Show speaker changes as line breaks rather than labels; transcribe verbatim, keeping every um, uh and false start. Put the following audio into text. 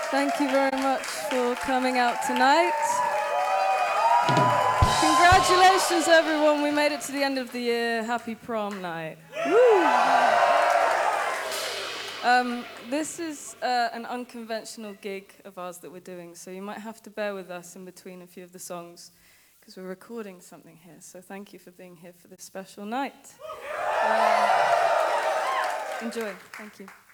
Thank you very much for coming out tonight. Congratulations, everyone. We made it to the end of the year. Happy prom night. Woo! Um, this is uh, an unconventional gig of ours that we're doing, so you might have to bear with us in between a few of the songs, because we're recording something here. So thank you for being here for this special night. Uh, enjoy. Thank you.